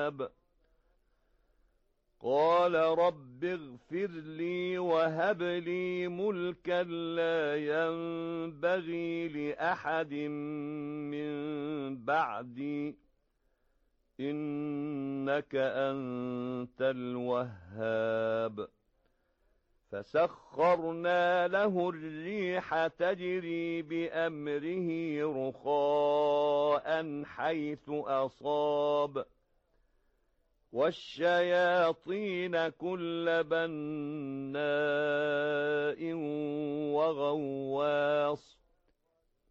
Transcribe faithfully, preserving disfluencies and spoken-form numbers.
قال رب اغفر لي وهب لي ملكا لا ينبغي لأحد من بعدي إنك أنت الوهاب فسخرنا له الريح تجري بأمره رخاء حيث أصاب والشياطين كل بناء وغواص